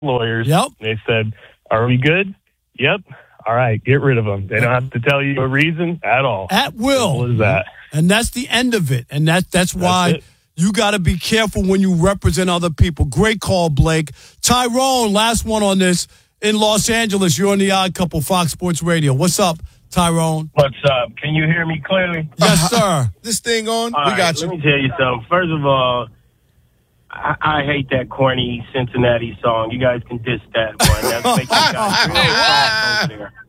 lawyers. Yep. They said, "Are we good?" Yep. All right, get rid of them. They don't have to tell you a reason at all. At will. Simple as that. And that's the end of it. And that's why you got to be careful when you represent other people. Great call, Blake. Tyrone, last one on this. In Los Angeles, you're on the Odd Couple, Fox Sports Radio. What's up, Tyrone? What's up? Can you hear me clearly? Yes, sir. This thing on? All We right, got you. Let me tell you something. First of all, I hate that corny Cincinnati song. You guys can diss that one. That's making you guys real soft over there.